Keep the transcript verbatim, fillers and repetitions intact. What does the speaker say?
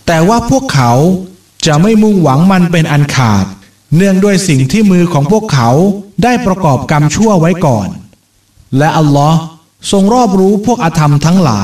แต่ว่าพวกเขาจะไม่มุ่งหวังมันเป็นอันขาดเนื่องด้วยสิ่งที่มือของพวกเขาได้ประกอบกรรมชั่วไว้ก่อนและอัลลอฮ์ทรงรอบรู้พวกอธรรมทั้งหลาย